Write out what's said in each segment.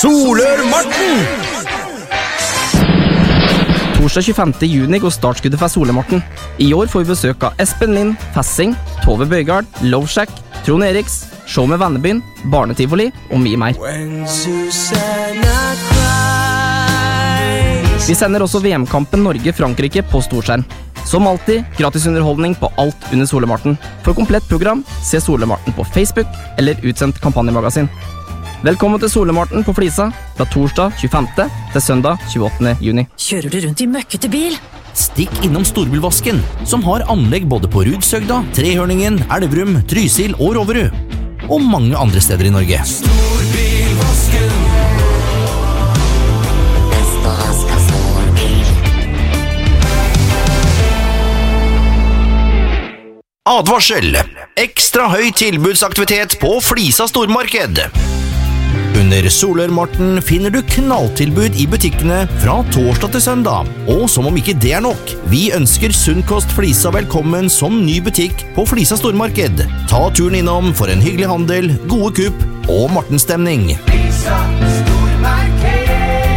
Solør-Marten! Torsdag 25. juni går startskuddet for Solør-Marten. I år får vi besøk av Espen Lind, Fassing, Tove Bøygard, Loveshack, Trond Eriks, Show med Vennebyen, Barnetivoli og mye mer. Vi sender også VM-kampen Norge-Frankrike på storskjerm. Som alltid, gratis underholdning på alt under Solør-Marten. For komplett program, se Solør-Marten på Facebook eller utsendt kampanjemagasin. Velkommen til Solør-Marten på Flisa, fra torsdag 25. til søndag 28. juni. Kjører du rundt i møkkete bil? Stikk innom Storbilvasken, som har anlegg både på Rudsøgda, Trehørningen, Elverum, Trysil og Roverud. Og mange andre steder i Norge. Storbilvasken. Advarsel! Ekstra høy tilbudsaktivitet på Flisa stormarked. Under Solør-Marten finner du knalltilbud i butikkene fra torsdag til søndag. Og som om ikke det er nok, vi ønsker Sunnkost Flisa velkommen som ny butikk på Flisa stormarked. Ta turen innom for en hyggelig handel, gode kupp og Martenstemning. Flisa stormarked.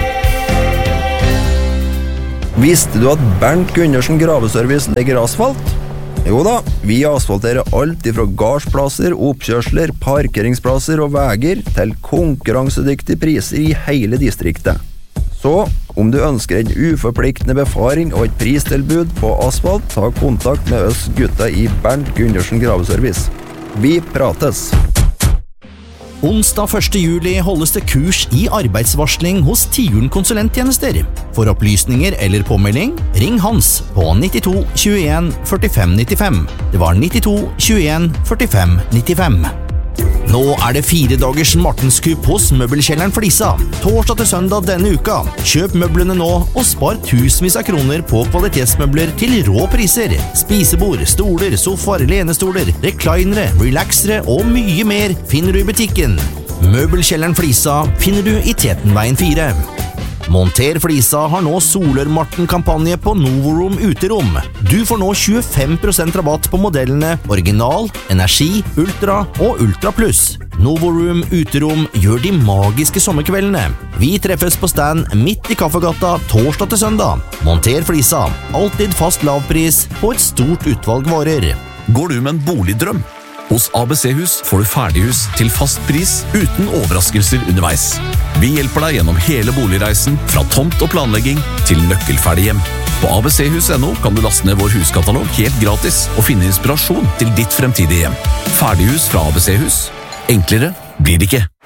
Visste du at Bernt Gundersen Graveservice legger asfalt? Jo da, vi asfalterer alt fra gardsplasser, oppkjørsler, parkeringsplasser og veger til konkurransedyktige priser i hele distriktet. Så, om du ønsker en uforpliktende befaring og et pristilbud på asfalt, ta kontakt med oss gutta i Bernt Gundersen Graveservice. Vi prates! Onsdag 1. juli holdes det kurs i arbeidsvarsling hos Tiuren konsulenttjenester. For opplysninger eller påmelding, ring Hans på 92 21 45 95. Det var 92 21 45 95. Nå er det 4 dagers Martenskupp hos Møbelkjelleren Flisa. Torsdag til søndag denne uka. Kjøp møblene nå og spar tusenvis av kroner på kvalitetsmøbler til rå priser. Spisebord, stoler, sofaer, lenestoler, reklinere, relaxere og mye mer finner du i butikken. Møbelkjelleren Flisa finner du i Tetenveien 4. Monter Flisa har nå Solør-Marten-kampanje på Novoroom uterom. Du får nå 25% rabatt på modellene Original, Energi, Ultra og Ultra Plus. Novoroom uterom gjør de magiske sommerkveldene. Vi treffes på stand midt i Kaffegata torsdag til søndag. Monter Flisa, alltid fast lavpris på et stort utvalg varer. Går du med en boligdrøm? Hos ABC-hus får du ferdighus til fast pris uten overraskelser underveis. Vi hjelper deg gjennom hele boligreisen, fra tomt og planlegging til nøkkelferdig hjem. På abchus.no kan du laste ned vår huskatalog helt gratis og finne inspirasjon til ditt fremtidige hjem. Ferdighus fra ABC-hus. Enklere blir det ikke.